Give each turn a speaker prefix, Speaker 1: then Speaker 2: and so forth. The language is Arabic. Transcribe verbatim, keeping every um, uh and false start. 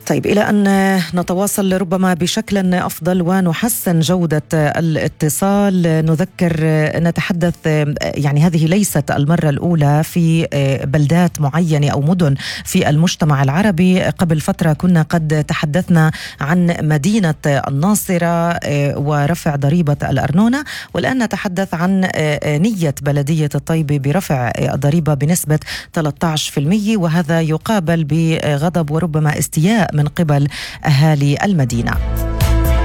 Speaker 1: طيب، إلى أن نتواصل ربما بشكل أفضل ونحسن جودة الاتصال، نذكر نتحدث يعني هذه ليست المرة الأولى في بلدات معينة أو مدن في المجتمع العربي. قبل فترة كنا قد تحدثنا عن مدينة الناصرة ورفع ضريبة الأرنونة، والآن نتحدث عن نية بلدية الطيبة برفع الضريبة بنسبة ثلاثة عشر بالمئة، وهذا يقابل بغضب وربما استياء من قبل أهالي المدينة.